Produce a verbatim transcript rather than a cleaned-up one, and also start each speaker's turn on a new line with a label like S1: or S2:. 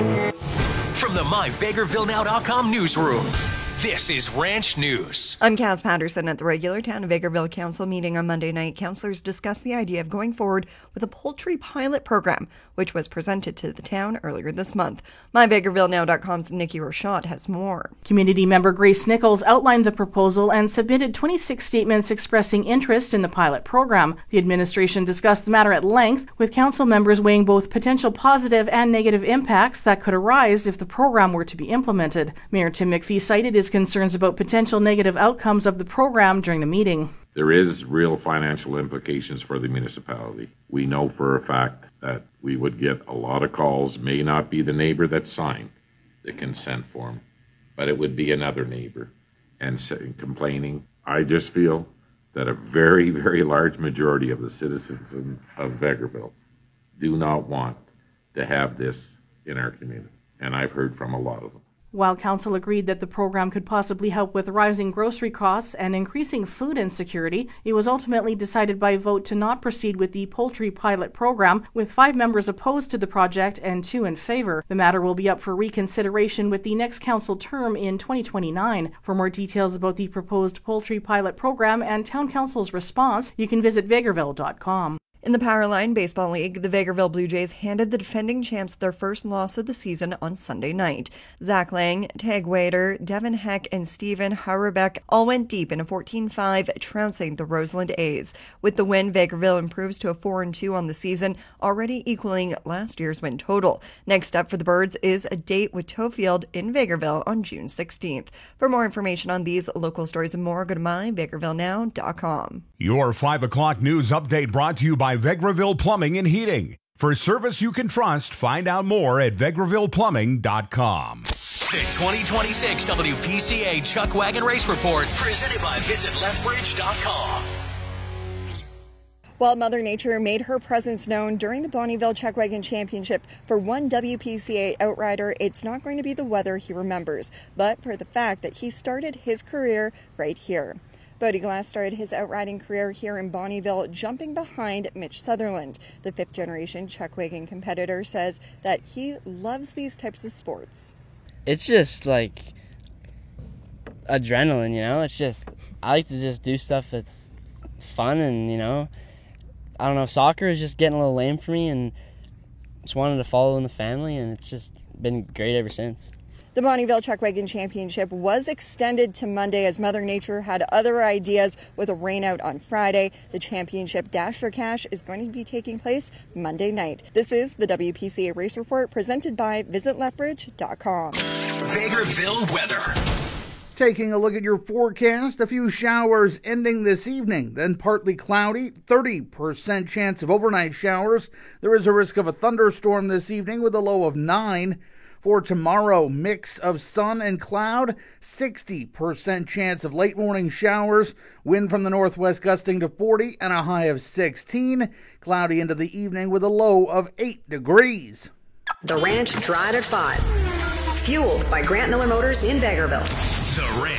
S1: From the my vegreville now dot com newsroom, this is Ranch News.
S2: I'm Kaz Patterson. At the regular Town of Vegreville Council meeting on Monday night, councillors discussed the idea of going forward with a poultry pilot program, which was presented to the town earlier this month. my vegreville now dot com's Nikki Rochot has more.
S3: Community member Grace Nichols outlined the proposal and submitted twenty-six statements expressing interest in the pilot program. The administration discussed the matter at length, with council members weighing both potential positive and negative impacts that could arise if the program were to be implemented. Mayor Tim McPhee cited his concerns about potential negative outcomes of the program during the meeting.
S4: There is real financial implications for the municipality. We know for a fact that we would get a lot of calls, may not be the neighbor that signed the consent form, but it would be another neighbor and complaining. I just feel that a very, very large majority of the citizens of Vegreville do not want to have this in our community, and I've heard from a lot of them.
S3: While council agreed that the program could possibly help with rising grocery costs and increasing food insecurity, it was ultimately decided by vote to not proceed with the poultry pilot program, with five members opposed to the project and two in favor. The matter will be up for reconsideration with the next council term in twenty twenty-nine. For more details about the proposed poultry pilot program and town council's response, you can visit vegreville dot com.
S2: In the Powerline Baseball League, the Vegreville Blue Jays handed the defending champs their first loss of the season on Sunday night. Zach Lang, Tag Wader, Devin Heck, and Steven Hauerbeck all went deep in a fourteen five, trouncing the Roseland A's. With the win, Vegreville improves to a four and two on the season, already equaling last year's win total. Next up for the Birds is a date with Toefield in Vegreville on June sixteenth. For more information on these local stories and more, go to my vegreville now dot com.
S5: Your five o'clock news update brought to you by Vegreville Plumbing and Heating. For service you can trust, find out more at vegreville plumbing dot com.
S1: The twenty twenty-six W P C A Chuck Wagon Race Report, presented by visit lethbridge dot com.
S2: While Mother Nature made her presence known during the Bonnyville Chuck Wagon Championship, for one W P C A outrider, it's not going to be the weather he remembers, but for the fact that he started his career right here. Bodie Glass started his outriding career here in Bonnyville, jumping behind Mitch Sutherland. The fifth-generation Chuck Wagon competitor says that he loves these types of sports.
S6: It's just like adrenaline, you know? It's just, I like to just do stuff that's fun and, you know, I don't know, soccer is just getting a little lame for me and just wanted to follow in the family, and it's just been great ever since.
S2: The Bonnyville Chuck Wagon Championship was extended to Monday as Mother Nature had other ideas with a rainout on Friday. The championship Dash for Cash is going to be taking place Monday night. This is the W P C A Race Report presented by visit lethbridge dot com.
S1: Vegreville weather.
S7: Taking a look at your forecast, a few showers ending this evening, then partly cloudy, thirty percent chance of overnight showers. There is a risk of a thunderstorm this evening with a low of nine. For tomorrow, mix of sun and cloud, sixty percent chance of late morning showers, wind from the northwest gusting to forty and a high of sixteen, cloudy into the evening with a low of eight degrees.
S8: The Ranch Drive at five, fueled by Grant Miller Motors in Vegreville.
S1: The Ranch.